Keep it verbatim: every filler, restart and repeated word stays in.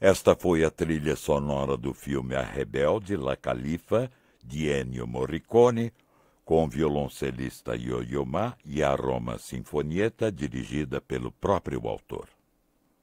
Esta foi a trilha sonora do filme A Rebelde, La Califa, de Ennio Morricone, com o violoncelista Yo-Yo Ma e a Roma Sinfonietta, dirigida pelo próprio autor.